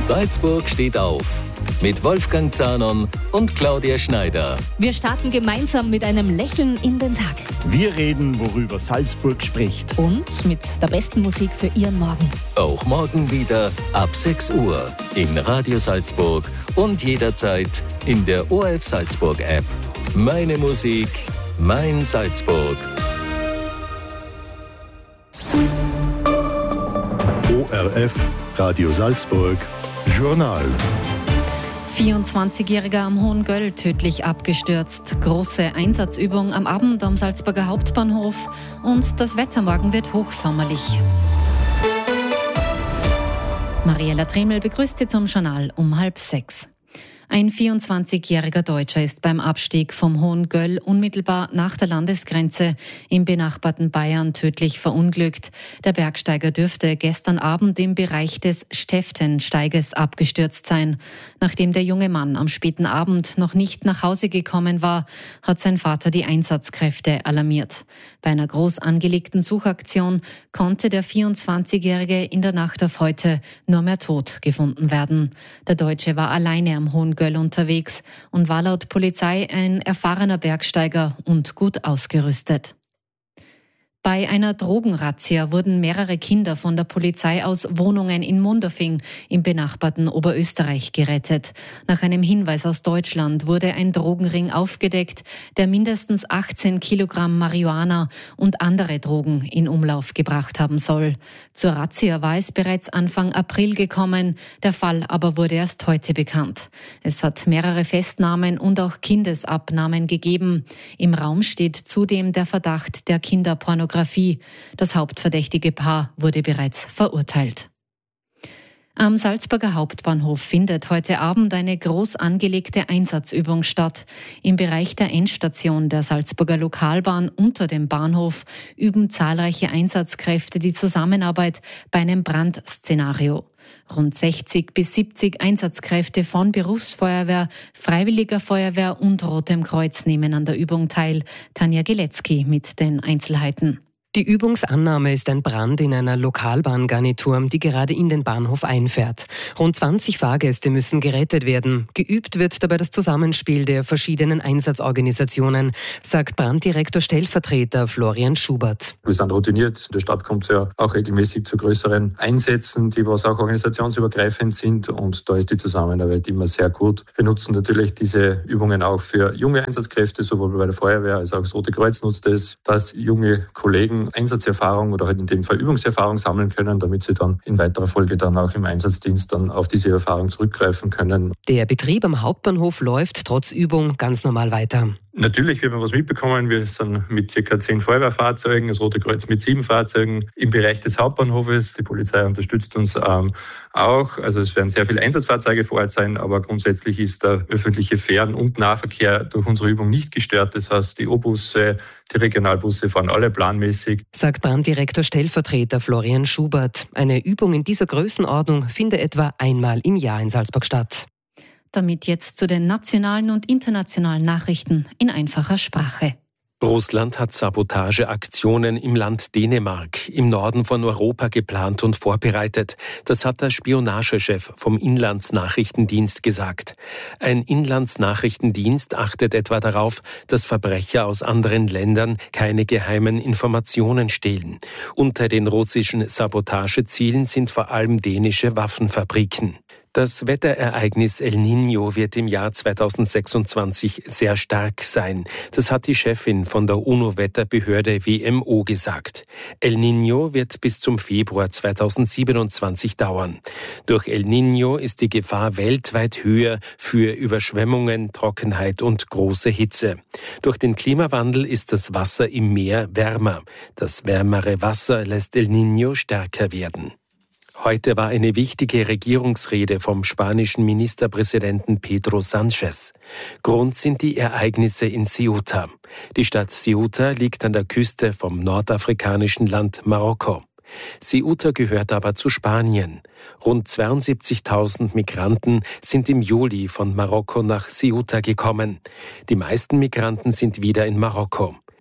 Salzburg steht auf. Mit Wolfgang Zahnon und Claudia Schneider. Wir starten gemeinsam mit einem Lächeln in den Tag. Wir reden, worüber Salzburg spricht. Und mit der besten Musik für Ihren Morgen. Auch morgen wieder ab 6 Uhr in Radio Salzburg und jederzeit in der ORF Salzburg App. Meine Musik, mein Salzburg. ORF Radio Salzburg Journal. 24-Jähriger am Hohen Göll tödlich abgestürzt. Große Einsatzübung am Abend am Salzburger Hauptbahnhof. Und das Wetter morgen wird hochsommerlich. Mariella Tremel begrüßt Sie zum Journal um 5:30. Ein 24-jähriger Deutscher ist beim Abstieg vom Hohen Göll unmittelbar nach der Landesgrenze im benachbarten Bayern tödlich verunglückt. Der Bergsteiger dürfte gestern Abend im Bereich des Stefftensteiges abgestürzt sein. Nachdem der junge Mann am späten Abend noch nicht nach Hause gekommen war, hat sein Vater die Einsatzkräfte alarmiert. Bei einer groß angelegten Suchaktion konnte der 24-Jährige in der Nacht auf heute nur mehr tot gefunden werden. Der Deutsche war alleine am Hohen Göll unterwegs und war laut Polizei ein erfahrener Bergsteiger und gut ausgerüstet. Bei einer Drogenrazzia wurden mehrere Kinder von der Polizei aus Wohnungen in Mundorfing im benachbarten Oberösterreich gerettet. Nach einem Hinweis aus Deutschland wurde ein Drogenring aufgedeckt, der mindestens 18 Kilogramm Marihuana und andere Drogen in Umlauf gebracht haben soll. Zur Razzia war es bereits Anfang April gekommen, der Fall aber wurde erst heute bekannt. Es hat mehrere Festnahmen und auch Kindesabnahmen gegeben. Im Raum steht zudem der Verdacht der Kinderpornografie. Das hauptverdächtige Paar wurde bereits verurteilt. Am Salzburger Hauptbahnhof findet heute Abend eine groß angelegte Einsatzübung statt. Im Bereich der Endstation der Salzburger Lokalbahn unter dem Bahnhof üben zahlreiche Einsatzkräfte die Zusammenarbeit bei einem Brandszenario. Rund 60 bis 70 Einsatzkräfte von Berufsfeuerwehr, Freiwilliger Feuerwehr und Rotem Kreuz nehmen an der Übung teil. Tanja Gilecki mit den Einzelheiten. Die Übungsannahme ist ein Brand in einer Lokalbahngarnitur, die gerade in den Bahnhof einfährt. Rund 20 Fahrgäste müssen gerettet werden. Geübt wird dabei das Zusammenspiel der verschiedenen Einsatzorganisationen, sagt Branddirektor Stellvertreter Florian Schubert. Wir sind routiniert. In der Stadt kommt es ja auch regelmäßig zu größeren Einsätzen, die was auch organisationsübergreifend sind. Und da ist die Zusammenarbeit immer sehr gut. Wir nutzen natürlich diese Übungen auch für junge Einsatzkräfte, sowohl bei der Feuerwehr als auch das Rote Kreuz nutzt es, dass junge Kollegen Einsatzerfahrung oder halt in dem Fall Übungserfahrung sammeln können, damit sie dann in weiterer Folge dann auch im Einsatzdienst dann auf diese Erfahrung zurückgreifen können. Der Betrieb am Hauptbahnhof läuft trotz Übung ganz normal weiter. Natürlich wird man was mitbekommen. Wir sind mit ca. 10 Feuerwehrfahrzeugen, das Rote Kreuz mit 7 Fahrzeugen im Bereich des Hauptbahnhofes. Die Polizei unterstützt uns auch. Also es werden sehr viele Einsatzfahrzeuge vor Ort sein, aber grundsätzlich ist der öffentliche Fern- und Nahverkehr durch unsere Übung nicht gestört. Das heißt, die O-Busse, die Regionalbusse fahren alle planmäßig. Sagt Branddirektor Stellvertreter Florian Schubert. Eine Übung in dieser Größenordnung finde etwa einmal im Jahr in Salzburg statt. Damit jetzt zu den nationalen und internationalen Nachrichten in einfacher Sprache. Russland hat Sabotageaktionen im Land Dänemark im Norden von Europa geplant und vorbereitet. Das hat der Spionagechef vom Inlandsnachrichtendienst gesagt. Ein Inlandsnachrichtendienst achtet etwa darauf, dass Verbrecher aus anderen Ländern keine geheimen Informationen stehlen. Unter den russischen Sabotagezielen sind vor allem dänische Waffenfabriken. Das Wetterereignis El Niño wird im Jahr 2026 sehr stark sein. Das hat die Chefin von der UNO-Wetterbehörde WMO gesagt. El Niño wird bis zum Februar 2027 dauern. Durch El Niño ist die Gefahr weltweit höher für Überschwemmungen, Trockenheit und große Hitze. Durch den Klimawandel ist das Wasser im Meer wärmer. Das wärmere Wasser lässt El Niño stärker werden. Heute war eine wichtige Regierungsrede vom spanischen Ministerpräsidenten Pedro Sánchez. Grund sind die Ereignisse in Ceuta. Die Stadt Ceuta liegt an der Küste vom nordafrikanischen Land Marokko. Ceuta gehört aber zu Spanien. Rund 72.000 Migranten sind im Juli von Marokko nach Ceuta gekommen. Die meisten Migranten sind wieder in Marokko.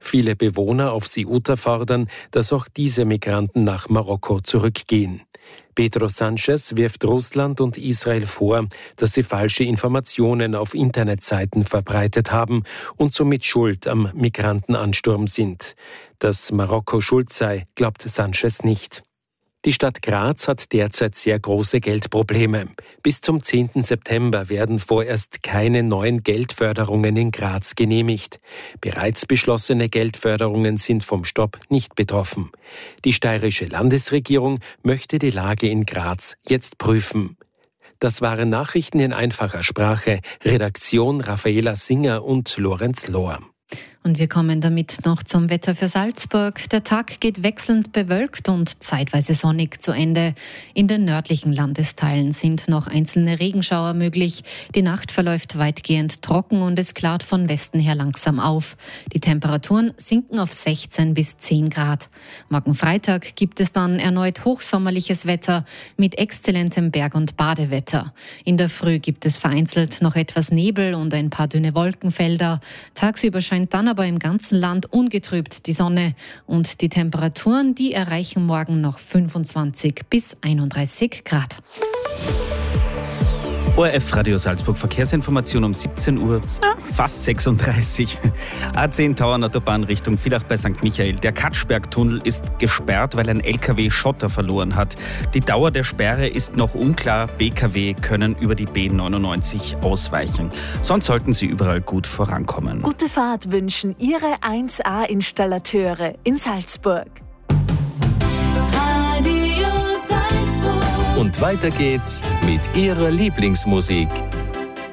Viele Bewohner auf Ceuta fordern, dass auch diese Migranten nach Marokko zurückgehen. Pedro Sánchez wirft Russland und Israel vor, dass sie falsche Informationen auf Internetseiten verbreitet haben und somit schuld am Migrantenansturm sind. Dass Marokko schuld sei, glaubt Sánchez nicht. Die Stadt Graz hat derzeit sehr große Geldprobleme. Bis zum 10. September werden vorerst keine neuen Geldförderungen in Graz genehmigt. Bereits beschlossene Geldförderungen sind vom Stopp nicht betroffen. Die steirische Landesregierung möchte die Lage in Graz jetzt prüfen. Das waren Nachrichten in einfacher Sprache. Redaktion Raffaela Singer und Lorenz Lohr. Und wir kommen damit noch zum Wetter für Salzburg. Der Tag geht wechselnd bewölkt und zeitweise sonnig zu Ende. In den nördlichen Landesteilen sind noch einzelne Regenschauer möglich. Die Nacht verläuft weitgehend trocken und es klart von Westen her langsam auf. Die Temperaturen sinken auf 16 bis 10 Grad. Morgen Freitag gibt es dann erneut hochsommerliches Wetter mit exzellentem Berg- und Badewetter. In der Früh gibt es vereinzelt noch etwas Nebel und ein paar dünne Wolkenfelder. Tagsüber scheint dann aber im ganzen Land ungetrübt die Sonne und die Temperaturen, die erreichen morgen noch 25 bis 31 Grad. ORF Radio Salzburg Verkehrsinformation um 17 Uhr, fast 36. A10 Tauernautobahn Richtung Villach bei St. Michael. Der Katschberg-Tunnel ist gesperrt, weil ein LKW Schotter verloren hat. Die Dauer der Sperre ist noch unklar. BKW können über die B99 ausweichen. Sonst sollten sie überall gut vorankommen. Gute Fahrt wünschen Ihre 1A-Installateure in Salzburg. Und weiter geht's mit Ihrer Lieblingsmusik